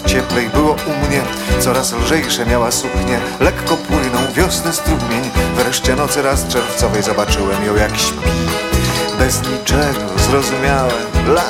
Cieplej było u mnie, coraz lżejsze miała suknie. Lekko płynął wiosny strumień. Wreszcie nocy raz czerwcowej zobaczyłem ją jak śpi. Bez niczego zrozumiałem, las